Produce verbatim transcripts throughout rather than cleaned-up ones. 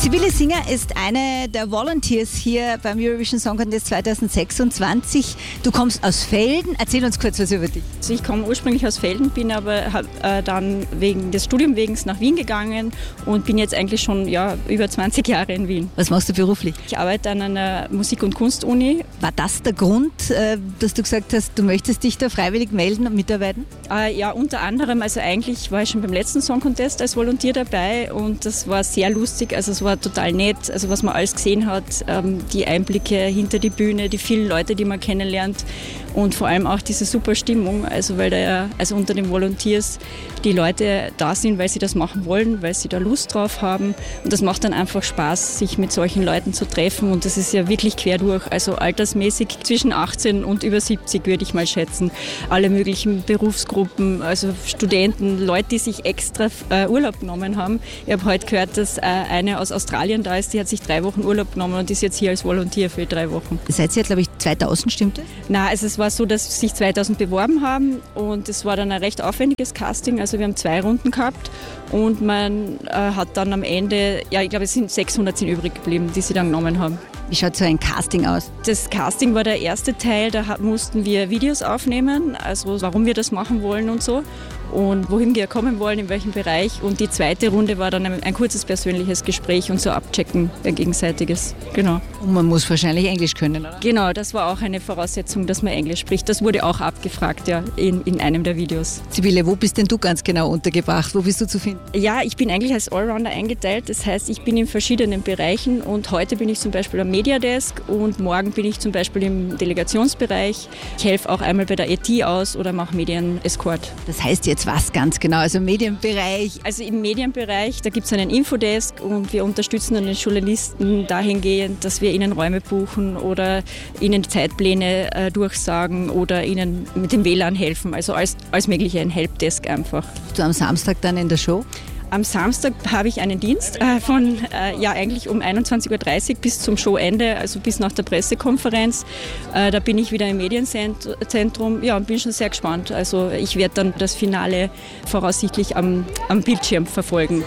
Sibylle Singer ist eine der Volunteers hier beim Eurovision Song Contest zwanzig sechsundzwanzig. Du kommst aus Velden. Erzähl uns kurz was über dich. Also ich komme ursprünglich aus Velden, bin aber hab, äh, dann wegen des Studiumwegens nach Wien gegangen und bin jetzt eigentlich schon ja, über zwanzig Jahre in Wien. Was machst du beruflich? Ich arbeite an einer Musik- und Kunstuni. War das der Grund, äh, dass du gesagt hast, du möchtest dich da freiwillig melden und mitarbeiten? Äh, ja, unter anderem. Also eigentlich war ich schon beim letzten Song Contest als Volontier dabei und das war sehr lustig. Also es war total nett, also was man alles gesehen hat, ähm, die Einblicke hinter die Bühne, die vielen Leute, die man kennenlernt und vor allem auch diese super Stimmung, also weil da ja, also unter den Volunteers die Leute da sind, weil sie das machen wollen, weil sie da Lust drauf haben und das macht dann einfach Spaß, sich mit solchen Leuten zu treffen und das ist ja wirklich quer durch, also altersmäßig zwischen achtzehn und über siebzig würde ich mal schätzen, alle möglichen Berufsgruppen, also Studenten, Leute, die sich extra äh, Urlaub genommen haben. Ich habe heute gehört, dass äh, eine aus Australien da ist, die hat sich drei Wochen Urlaub genommen und ist jetzt hier als Volontier für drei Wochen. Das seid ihr, glaube ich, zweitausend, stimmt das? Nein, also es war so, dass sich zweitausend beworben haben und es war dann ein recht aufwendiges Casting, also wir haben zwei Runden gehabt und man äh, hat dann am Ende, ja ich glaube es sind sechshundert sind übrig geblieben, die sie dann genommen haben. Wie schaut so ein Casting aus? Das Casting war der erste Teil, da mussten wir Videos aufnehmen, also warum wir das machen wollen und so und wohin wir kommen wollen, in welchem Bereich. Und die zweite Runde war dann ein, ein kurzes persönliches Gespräch und so abchecken, ein gegenseitiges. Genau. Und man muss wahrscheinlich Englisch können, oder? Genau, das war auch eine Voraussetzung, dass man Englisch spricht. Das wurde auch abgefragt, ja, in, in einem der Videos. Sibylle, wo bist denn du ganz genau untergebracht? Wo bist du zu finden? Ja, ich bin eigentlich als Allrounder eingeteilt. Das heißt, ich bin in verschiedenen Bereichen und heute bin ich zum Beispiel am Mediadesk und morgen bin ich zum Beispiel im Delegationsbereich. Ich helfe auch einmal bei der E T aus oder mache Medien-Escort. Das heißt jetzt was ganz genau? Also Medienbereich? Also im Medienbereich, da gibt es einen Infodesk und wir unterstützen dann den Journalisten dahingehend, dass wir ihnen Räume buchen oder ihnen Zeitpläne äh, durchsagen oder ihnen mit dem W L A N helfen. Also als, als mögliche ein Helpdesk einfach. Bist du am Samstag dann in der Show? Am Samstag habe ich einen Dienst äh, von äh, ja eigentlich um einundzwanzig Uhr dreißig bis zum Showende, also bis nach der Pressekonferenz. Äh, da bin ich wieder im Medienzentrum, ja, und bin schon sehr gespannt. Also ich werde dann das Finale voraussichtlich am, am Bildschirm verfolgen.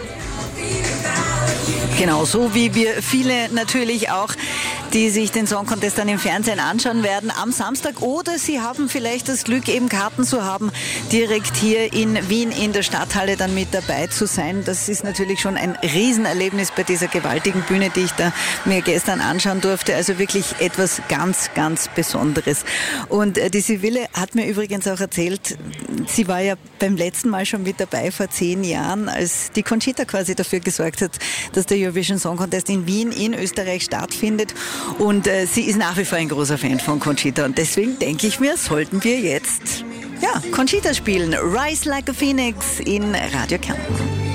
Genau, so wie wir viele natürlich auch, die sich den Song Contest dann im Fernsehen anschauen werden am Samstag. Oder sie haben vielleicht das Glück, eben Karten zu haben, direkt hier in Wien in der Stadthalle dann mit dabei zu sein. Das ist natürlich schon ein Riesenerlebnis bei dieser gewaltigen Bühne, die ich da mir gestern anschauen durfte. Also wirklich etwas ganz, ganz Besonderes. Und äh, die Sibylle hat mir übrigens auch erzählt, sie war ja beim letzten Mal schon mit dabei, vor zehn Jahren, als die Conchita quasi dafür gesorgt hat, dass der Eurovision Song Contest in Wien in Österreich stattfindet. Und äh, sie ist nach wie vor ein großer Fan von Conchita. Und deswegen denke ich mir, sollten wir jetzt ja, Conchita spielen. Rise Like a Phoenix in Radio Kärnten.